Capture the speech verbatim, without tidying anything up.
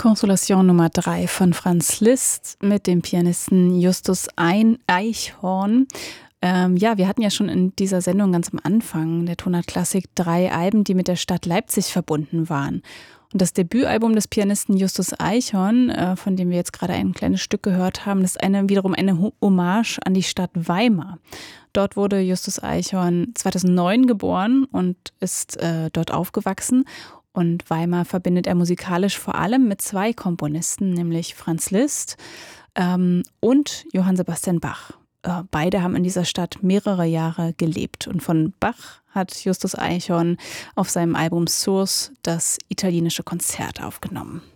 Konstellation Nummer drei von Franz Liszt mit dem Pianisten Justus Ein Eichhorn. Ähm, ja, wir hatten ja schon in dieser Sendung ganz am Anfang der Tonart Klassik drei Alben, die mit der Stadt Leipzig verbunden waren. Und das Debütalbum des Pianisten Justus Eichhorn, äh, von dem wir jetzt gerade ein kleines Stück gehört haben, ist eine, wiederum eine Hommage an die Stadt Weimar. Dort wurde Justus Eichhorn zweitausendneun geboren und ist äh, dort aufgewachsen. Und Weimar verbindet er musikalisch vor allem mit zwei Komponisten, nämlich Franz Liszt ähm, und Johann Sebastian Bach. Äh, beide haben in dieser Stadt mehrere Jahre gelebt. Und von Bach hat Justus Eichhorn auf seinem Album Source das italienische Konzert aufgenommen.